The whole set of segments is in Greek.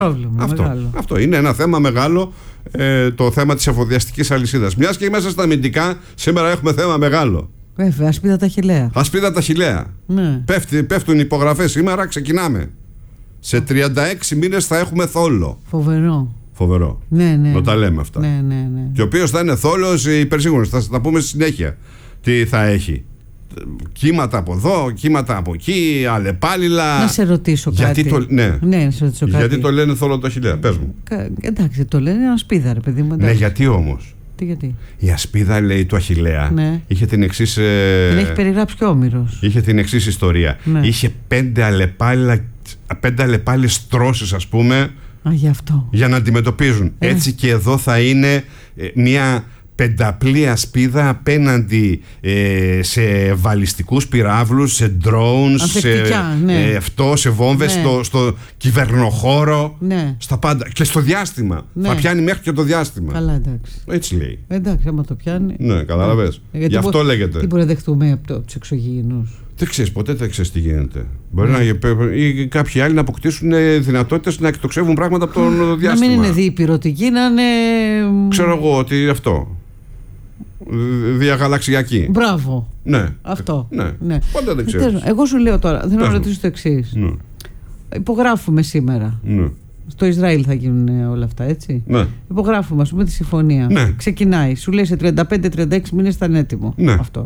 Πρόβλημα μεγάλο. Αυτό είναι ένα θέμα μεγάλο, το θέμα της εφοδιαστικής αλυσίδας. Μιας και μέσα στα αμυντικά, σήμερα έχουμε θέμα μεγάλο. Βέβαια, ασπίδα τα χιλέα. Ασπίδα τα χιλέα. Ναι. Πέφτουν υπογραφές σήμερα, ξεκινάμε. Σε 36 μήνες θα έχουμε θόλο. Φοβερό. Ναι. Να τα λέμε αυτά. Ναι. Και ο οποίος θα είναι θόλος υπερσύγχρονος. Θα τα πούμε στη συνέχεια. Τι θα έχει. Κύματα από εδώ, κύματα από εκεί, αλλεπάλληλα. Να σε ρωτήσω κάτι. Να σε ρωτήσω κάτι. Γιατί το λένε θόλο το χιλέα, πες μου. Εντάξει, το λένε ασπίδα, ρε παιδί μου. Ναι, γιατί όμως. Γιατί. Η ασπίδα, λέει, του Αχιλλέα, είχε την εξής. Την έχει περιγράψει και ο Όμηρος. Είχε την εξής ιστορία. Ναι. Είχε 5 αλλεπάλληλες τρώσεις, ας πούμε. Γι' αυτό. Για να αντιμετωπίζουν. Έτσι και εδώ θα είναι μια πενταπλή ασπίδα απέναντι σε βαλιστικούς πυράβλους, σε drones, σε βόμβες, στο κυβερνοχώρο, στα πάντα. Και στο διάστημα. Θα πιάνει μέχρι και το διάστημα. Καλά, εντάξει. Έτσι λέει. Εντάξει, άμα το πιάνει. Ναι, καταλαβες. Γι' αυτό λέγεται. Τι μπορεί να δεχτούμε από τους εξωγήινους. Δεν ξέρεις, ποτέ δεν ξέρεις τι γίνεται. Μπορεί ή κάποιοι άλλοι να αποκτήσουν δυνατότητες να εκτοξεύουν πράγματα από το διάστημα. Να μην είναι διυπηρωτικοί, να είναι. Ξέρω εγώ ότι αυτό. Διαγαλαξιακή. Μπράβο. Ναι. Αυτό. Ναι. Ποτέ δεν ξέρεις. Εγώ σου λέω τώρα, θέλω να ρωτήσω το εξής. Ναι. Υπογράφουμε σήμερα. Ναι. Στο Ισραήλ θα γίνουν όλα αυτά, έτσι. Ναι. Υπογράφουμε, ας πούμε, τη συμφωνία. Ναι. Ξεκινάει. Σου λέει σε 35-36 μήνες θα είναι έτοιμο. Ναι. Αυτό.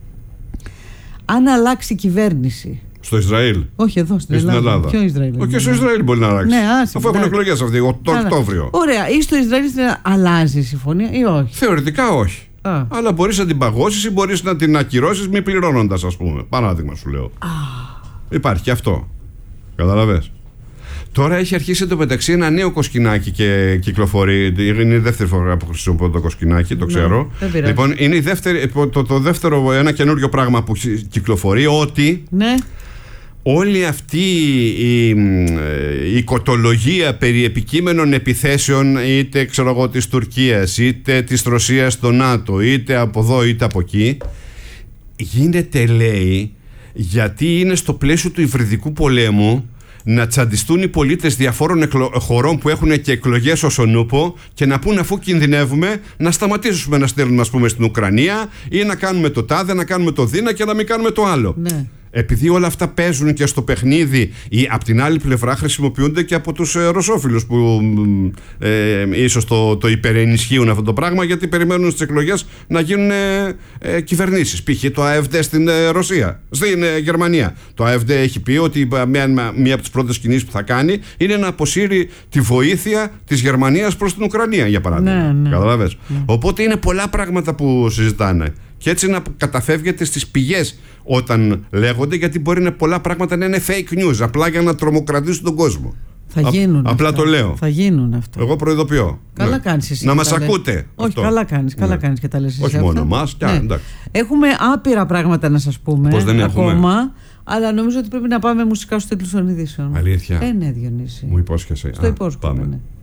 Αν αλλάξει η κυβέρνηση. Στο Ισραήλ. Όχι, εδώ στην Ελλάδα. Ποιο Ισραήλ. Όχι, στο Ισραήλ μπορεί να αλλάξει. Ναι, αφού έχουν εκλογές αυτοί, το Οκτώβριο. Ωραία. Ή στο Ισραήλ αλλάζει η συμφωνία ή όχι. Θεωρητικά όχι. Αλλά μπορείς να την παγώσεις ή μπορείς να την ακυρώσεις μη πληρώνοντας, ας πούμε. Παράδειγμα σου λέω. Υπάρχει και αυτό. Καταλαβες. Τώρα έχει αρχίσει εντωμεταξύ ένα νέο κοσκινάκι και κυκλοφορεί. Είναι η δεύτερη φορά που χρησιμοποιώ το κοσκινάκι, το ξέρω. Λοιπόν, είναι το δεύτερο, ένα καινούριο πράγμα που κυκλοφορεί, ότι όλη αυτή η οικοτολογία περί επικείμενων επιθέσεων, είτε ξέρω εγώ της Τουρκίας, είτε της Ρωσίας στο ΝΑΤΟ, είτε από εδώ είτε από εκεί, γίνεται, λέει, γιατί είναι στο πλαίσιο του υβριδικού πολέμου να τσαντιστούν οι πολίτες διαφόρων χωρών που έχουν και εκλογές ως ο νούπο και να πούν, αφού κινδυνεύουμε, να σταματήσουμε να στέλνουμε, ας πούμε, στην Ουκρανία ή να κάνουμε το τάδε, να κάνουμε το δίνα και να μην κάνουμε το άλλο. Ναι. Επειδή όλα αυτά παίζουν και στο παιχνίδι, ή απ' την άλλη πλευρά χρησιμοποιούνται και από τους ρωσόφιλους που ίσως το υπερενισχύουν αυτό το πράγμα, γιατί περιμένουν στις εκλογές να γίνουν κυβερνήσεις. Π.χ. το AfD στην Ρωσία, στην Γερμανία. Το AfD έχει πει ότι μία από τις πρώτες κινήσεις που θα κάνει είναι να αποσύρει τη βοήθεια της Γερμανίας προς την Ουκρανία, για παράδειγμα. Ναι. Καταλαβες. Ναι. Οπότε είναι πολλά πράγματα που συζητάνε. Και έτσι να καταφεύγεται στις πηγές όταν λέγονται, γιατί μπορεί πολλά πράγματα να είναι fake news, απλά για να τρομοκρατήσουν τον κόσμο. Θα γίνουν. Απλά αυτά. Το λέω. Θα γίνουν αυτό. Εγώ προειδοποιώ. Καλά κάνεις εσύ. Να μας ακούτε. Όχι, αυτό. Καλά κάνεις. Καλά κάνεις και τα λες εσύ. Όχι αυτά. μόνο εμάς. Έχουμε άπειρα πράγματα να σας πούμε. Πώς δεν έχουμε. Ακόμα, αλλά νομίζω ότι πρέπει να πάμε μουσικά στους τίτλους των ειδήσεων. Αλήθεια. Ναι, Διονύση. Μου υπόσχεσαι. Στο υπόσχομαι.